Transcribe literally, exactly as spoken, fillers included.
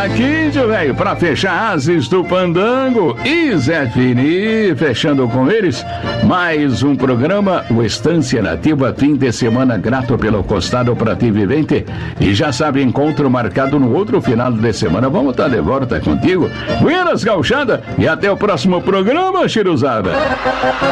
aqui, tio velho, pra fechar Ases do Pandango e Zé Fini, fechando com eles mais um programa, o Estância Nativa, fim de semana grato pelo costado pra ti vivente, e já sabe, encontro marcado no outro final de semana, vamos estar de volta contigo, buenas gauchada, e até o próximo programa, chiruzada.